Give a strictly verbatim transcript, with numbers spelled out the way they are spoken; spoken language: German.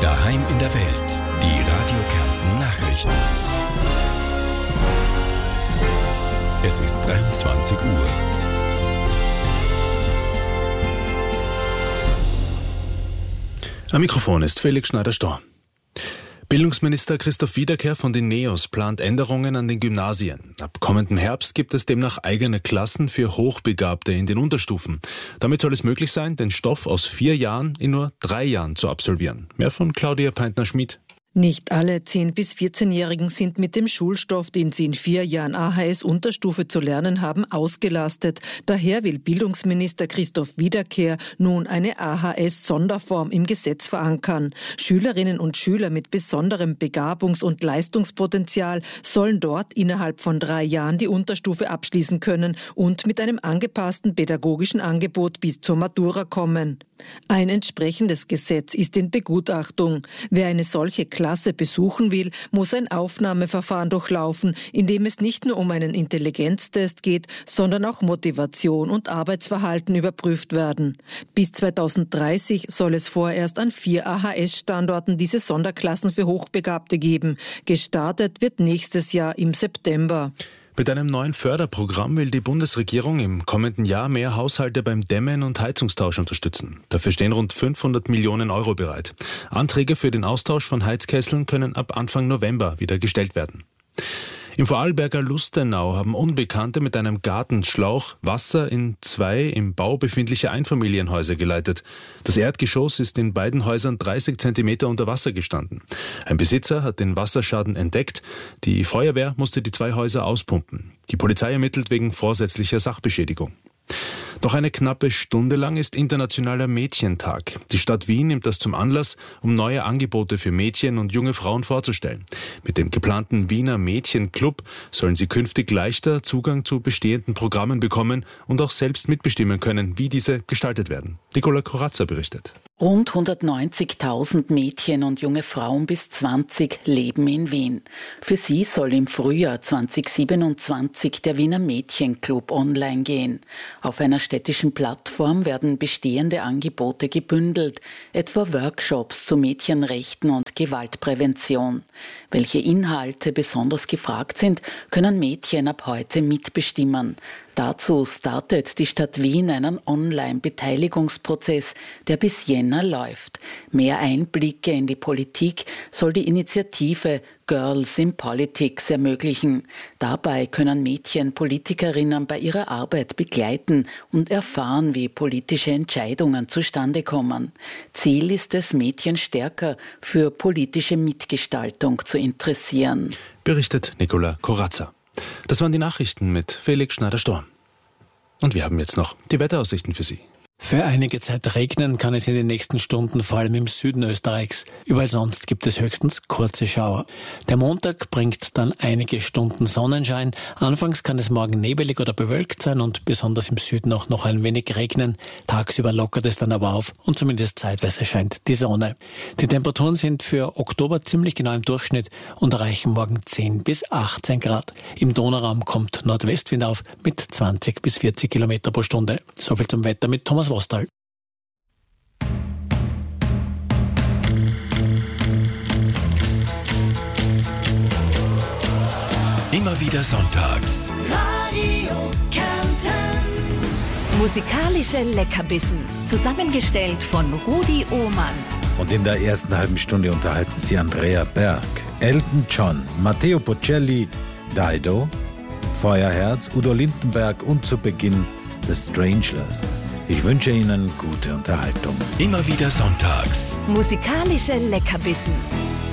Daheim in der Welt. Die Radio Kärnten Nachrichten. Es ist dreiundzwanzig Uhr. Am Mikrofon ist Felix Schneider-Storr. Bildungsminister Christoph Wiederkehr von den NEOS plant Änderungen an den Gymnasien. Ab kommenden Herbst gibt es demnach eigene Klassen für Hochbegabte in den Unterstufen. Damit soll es möglich sein, den Stoff aus vier Jahren in nur drei Jahren zu absolvieren. Mehr von Claudia Peintner-Schmid. Nicht alle zehn- bis vierzehnjährigen sind mit dem Schulstoff, den sie in vier Jahren A H S-Unterstufe zu lernen haben, ausgelastet. Daher will Bildungsminister Christoph Wiederkehr nun eine A H S-Sonderform im Gesetz verankern. Schülerinnen und Schüler mit besonderem Begabungs- und Leistungspotenzial sollen dort innerhalb von drei Jahren die Unterstufe abschließen können und mit einem angepassten pädagogischen Angebot bis zur Matura kommen. Ein entsprechendes Gesetz ist in Begutachtung. Wer eine solche Klasse besuchen will, muss ein Aufnahmeverfahren durchlaufen, in dem es nicht nur um einen Intelligenztest geht, sondern auch Motivation und Arbeitsverhalten überprüft werden. Bis zweitausenddreißig soll es vorerst an vier A H S-Standorten diese Sonderklassen für Hochbegabte geben. Gestartet wird nächstes Jahr im September. Mit einem neuen Förderprogramm will die Bundesregierung im kommenden Jahr mehr Haushalte beim Dämmen und Heizungstausch unterstützen. Dafür stehen rund fünfhundert Millionen Euro bereit. Anträge für den Austausch von Heizkesseln können ab Anfang November wieder gestellt werden. Im Vorarlberger Lustenau haben Unbekannte mit einem Gartenschlauch Wasser in zwei im Bau befindliche Einfamilienhäuser geleitet. Das Erdgeschoss ist in beiden Häusern dreißig Zentimeter unter Wasser gestanden. Ein Besitzer hat den Wasserschaden entdeckt. Die Feuerwehr musste die zwei Häuser auspumpen. Die Polizei ermittelt wegen vorsätzlicher Sachbeschädigung. Noch eine knappe Stunde lang ist Internationaler Mädchentag. Die Stadt Wien nimmt das zum Anlass, um neue Angebote für Mädchen und junge Frauen vorzustellen. Mit dem geplanten Wiener Mädchenclub sollen sie künftig leichter Zugang zu bestehenden Programmen bekommen und auch selbst mitbestimmen können, wie diese gestaltet werden. Nicola Corazza berichtet. Rund hundertneunzigtausend Mädchen und junge Frauen bis zwanzig leben in Wien. Für sie soll im Frühjahr zweitausendsiebenundzwanzig der Wiener Mädchenclub online gehen. Auf einer städtischen Plattform werden bestehende Angebote gebündelt, etwa Workshops zu Mädchenrechten und Gewaltprävention. Welche Inhalte besonders gefragt sind, können Mädchen ab heute mitbestimmen. Dazu startet die Stadt Wien einen Online-Beteiligungsprozess, der bis Jänner läuft. Mehr Einblicke in die Politik soll die Initiative Girls in Politics ermöglichen. Dabei können Mädchen Politikerinnen bei ihrer Arbeit begleiten und erfahren, wie politische Entscheidungen zustande kommen. Ziel ist es, Mädchen stärker für politische Mitgestaltung zu interessieren. Berichtet Nicola Corazza. Das waren die Nachrichten mit Felix Schneider-Storr. Und wir haben jetzt noch die Wetteraussichten für Sie. Für einige Zeit regnen kann es in den nächsten Stunden, vor allem im Süden Österreichs. Überall sonst gibt es höchstens kurze Schauer. Der Montag bringt dann einige Stunden Sonnenschein. Anfangs kann es morgen nebelig oder bewölkt sein und besonders im Süden auch noch ein wenig regnen. Tagsüber lockert es dann aber auf und zumindest zeitweise scheint die Sonne. Die Temperaturen sind für Oktober ziemlich genau im Durchschnitt und erreichen morgen zehn bis achtzehn Grad. Im Donauraum kommt Nordwestwind auf mit zwanzig bis vierzig Kilometer pro Stunde. Soviel zum Wetter mit Thomas Vostal. Immer wieder sonntags. Radio Kärnten. Musikalische Leckerbissen, zusammengestellt von Rudi Ohmann. Und in der ersten halben Stunde unterhalten Sie Andrea Berg, Elton John, Matteo Bocelli, Dido, Feuerherz, Udo Lindenberg und zu Beginn The Stranglers. Ich wünsche Ihnen gute Unterhaltung. Immer wieder sonntags. Musikalische Leckerbissen.